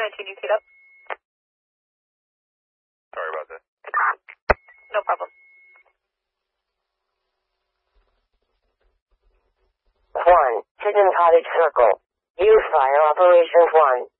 219, you queued up? Sorry about that. No problem. 1, Hidden Cottage Circle. Use fire operations 1.